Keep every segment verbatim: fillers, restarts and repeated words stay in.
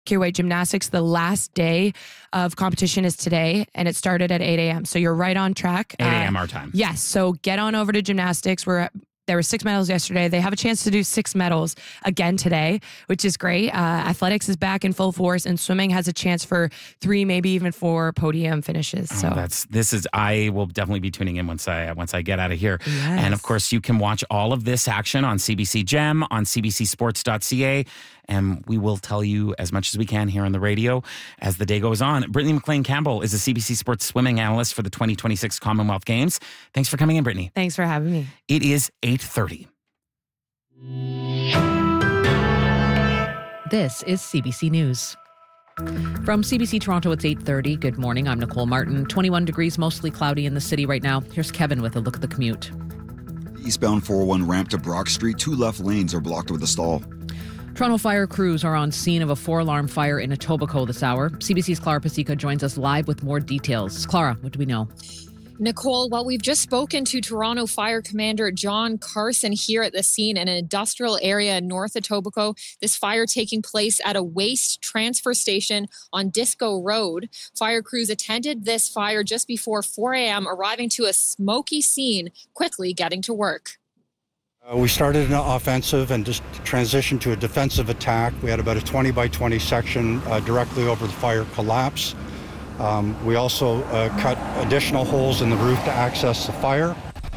White Gymnastics. The last day of competition is today, and it started at eight a.m. So you're right on track. eight a.m. Uh, our time. Yes. So get on over to gymnastics. We're There were six medals yesterday. They have a chance to do six medals again today, which is great. Uh, athletics is back in full force, and swimming has a chance for three, maybe even four podium finishes. So oh, that's this is. I will definitely be tuning in once I once I get out of here. Yes. And of course, you can watch all of this action on C B C Gem on C B C sports dot C A. And we will tell you as much as we can here on the radio as the day goes on. Brittany McLean Campbell is a C B C Sports swimming analyst for the twenty twenty-six Commonwealth Games. Thanks for coming in, Brittany. Thanks for having me. It is eight thirty. This is C B C News. From C B C Toronto, it's eight thirty. Good morning. I'm Nicole Martin. twenty-one degrees, mostly cloudy in the city right now. Here's Kevin with a look at the commute. Eastbound four oh one ramp to Brock Street, two left lanes are blocked with a stall. Toronto fire crews are on scene of a four-alarm fire in Etobicoke this hour. C B C's Clara Pasica joins us live with more details. Clara, what do we know? Nicole, well, we've just spoken to Toronto Fire Commander John Carson here at the scene in an industrial area in North Etobicoke. This fire taking place at a waste transfer station on Disco Road. Fire crews attended this fire just before four a.m., arriving to a smoky scene, quickly getting to work. Uh, we started an offensive and just transitioned to a defensive attack. We had about a twenty by twenty section uh, directly over the fire collapse. Um, we also uh, cut additional holes in the roof to access the fire,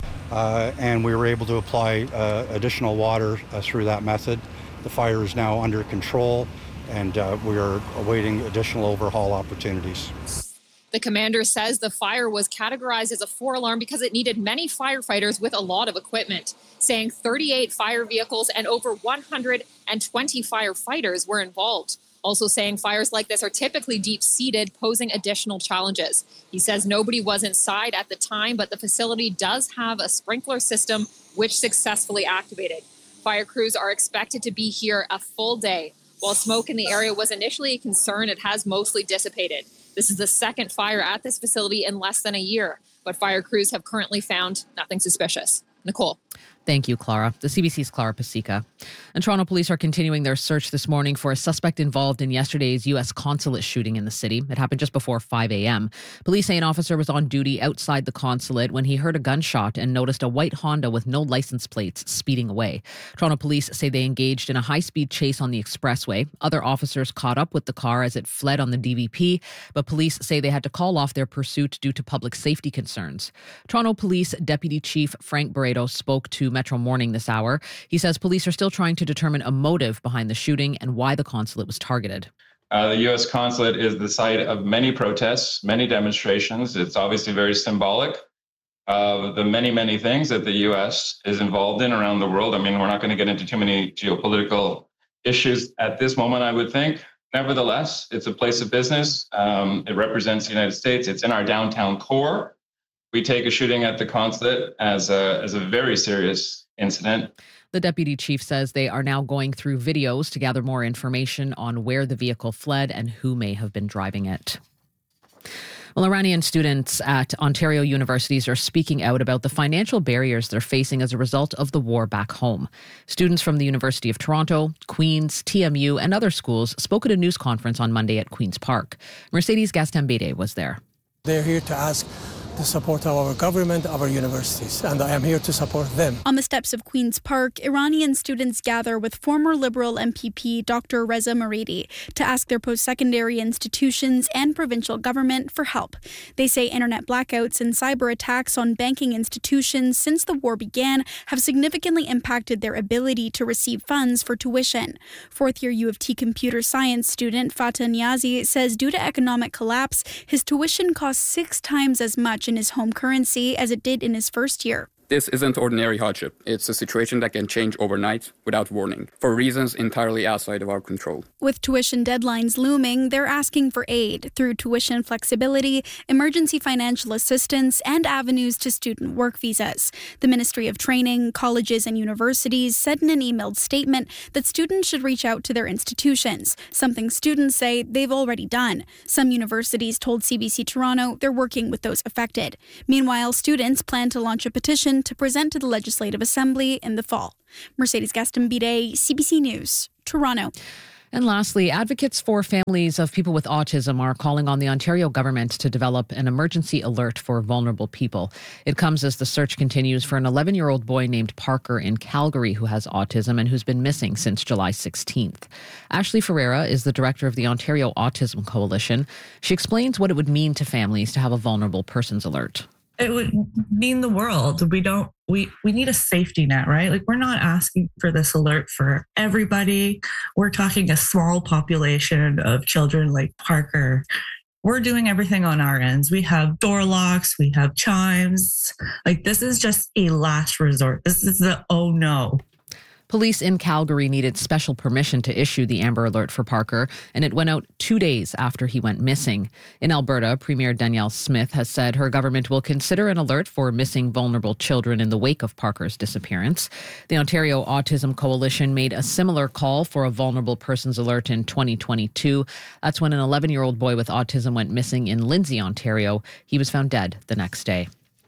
uh, and we were able to apply uh, additional water uh, through that method. The fire is now under control, and uh, we are awaiting additional overhaul opportunities. The commander says the fire was categorized as a four-alarm because it needed many firefighters with a lot of equipment, saying thirty-eight fire vehicles and over one hundred twenty firefighters were involved. Also saying fires like this are typically deep-seated, posing additional challenges. He says nobody was inside at the time, but the facility does have a sprinkler system which successfully activated. Fire crews are expected to be here a full day. While smoke in the area was initially a concern, it has mostly dissipated. This is the second fire at this facility in less than a year, but fire crews have currently found nothing suspicious. Nicole. Thank you, Clara. The C B C's Clara Pasica. And Toronto police are continuing their search this morning for a suspect involved in yesterday's U S consulate shooting in the city. It happened just before five a.m. Police say an officer was on duty outside the consulate when he heard a gunshot and noticed a white Honda with no license plates speeding away. Toronto police say they engaged in a high-speed chase on the expressway. Other officers caught up with the car as it fled on the D V P, but police say they had to call off their pursuit due to public safety concerns. Toronto Police Deputy Chief Frank Barreto spoke to Metro Morning this hour. He says police are still trying to determine a motive behind the shooting and why the consulate was targeted. Uh, the U S consulate is the site of many protests, many demonstrations. It's obviously very symbolic of the many, many things that the U S is involved in around the world. I mean, we're not going to get into too many geopolitical issues at this moment, I would think. Nevertheless, it's a place of business. Um, it represents the United States. It's in our downtown core. We take a shooting at the consulate as a, as a very serious incident. The deputy chief says they are now going through videos to gather more information on where the vehicle fled and who may have been driving it. Well, Iranian students at Ontario universities are speaking out about the financial barriers they're facing as a result of the war back home. Students from the University of Toronto, Queen's, T M U, and other schools spoke at a news conference on Monday at Queen's Park. Mercedes Gastambide was there. They're here to ask the support of our government, our universities, and I am here to support them. On the steps of Queen's Park, Iranian students gather with former Liberal M P P Doctor Reza Maredi to ask their post-secondary institutions and provincial government for help. They say internet blackouts and cyber attacks on banking institutions since the war began have significantly impacted their ability to receive funds for tuition. Fourth-year U of T computer science student Fatah Niazi says due to economic collapse, his tuition costs six times as much in his home currency as it did in his first year. This isn't ordinary hardship. It's a situation that can change overnight without warning, for reasons entirely outside of our control. With tuition deadlines looming, they're asking for aid through tuition flexibility, emergency financial assistance, and avenues to student work visas. The Ministry of Training, Colleges and Universities said in an emailed statement that students should reach out to their institutions, something students say they've already done. Some universities told C B C Toronto they're working with those affected. Meanwhile, students plan to launch a petition to present to the Legislative Assembly in the fall. Mercedes Gastambide, C B C News, Toronto. And lastly, advocates for families of people with autism are calling on the Ontario government to develop an emergency alert for vulnerable people. It comes as the search continues for an eleven-year-old boy named Parker in Calgary who has autism and who's been missing since July sixteenth. Ashley Ferreira is the director of the Ontario Autism Coalition. She explains what it would mean to families to have a vulnerable persons alert. It would mean the world. We don't, we, we need a safety net, right? Like, we're not asking for this alert for everybody. We're talking a small population of children like Parker. We're doing everything on our ends. We have door locks, we have chimes. Like, this is just a last resort. This is the, oh no. Police in Calgary needed special permission to issue the Amber Alert for Parker, and it went out two days after he went missing. In Alberta, Premier Danielle Smith has said her government will consider an alert for missing vulnerable children in the wake of Parker's disappearance. The Ontario Autism Coalition made a similar call for a vulnerable persons alert in twenty twenty-two. That's when an eleven-year-old boy with autism went missing in Lindsay, Ontario. He was found dead the next day.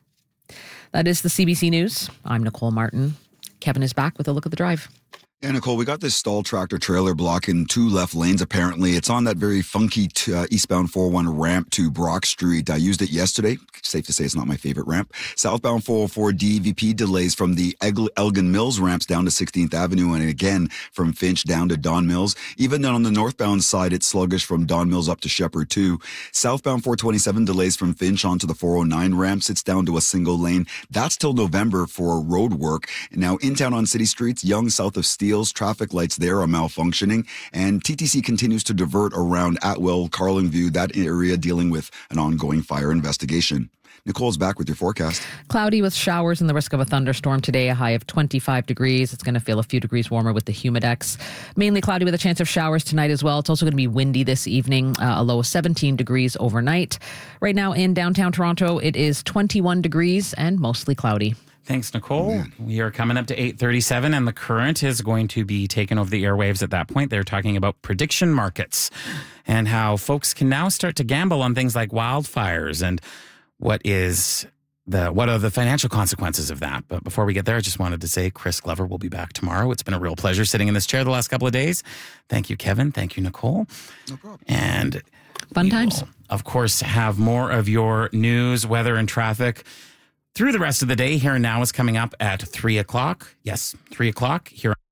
That is the C B C News. I'm Nicole Martin. Kevin is back with a look at the drive. Yeah, Nicole, we got this stall tractor trailer blocking two left lanes, apparently. It's on that very funky t- uh, eastbound four oh one ramp to Brock Street. I used it yesterday. Safe to say it's not my favorite ramp. Southbound four oh four D V P delays from the Egl- Elgin Mills ramps down to sixteenth Avenue and again from Finch down to Don Mills. Even on the northbound side, it's sluggish from Don Mills up to Shepherd too. Southbound four twenty-seven delays from Finch onto the four oh nine ramps. It's down to a single lane. That's till November for road work. Now, in town on city streets, Yonge south of Steel, traffic lights there are malfunctioning, and T T C continues to divert around Atwell, Carlingview, that area dealing with an ongoing fire investigation. Nicole's back with your forecast. Cloudy with showers and the risk of a thunderstorm today, a high of twenty-five degrees. It's going to feel a few degrees warmer with the humidex. Mainly cloudy with a chance of showers tonight as well. It's also going to be windy this evening, uh, a low of seventeen degrees overnight. Right now in downtown Toronto, it is twenty-one degrees and mostly cloudy. Thanks, Nicole. Oh, we are coming up to eight thirty-seven, and the Current is going to be taking over the airwaves at that point. They're talking about prediction markets and how folks can now start to gamble on things like wildfires and what is the what are the financial consequences of that. But before we get there, I just wanted to say Chris Glover will be back tomorrow. It's been a real pleasure sitting in this chair the last couple of days. Thank you, Kevin. Thank you, Nicole. No problem. And fun times. Will, of course, have more of your news, weather, and traffic through the rest of the day. Here and Now is coming up at three o'clock. Yes, three o'clock here.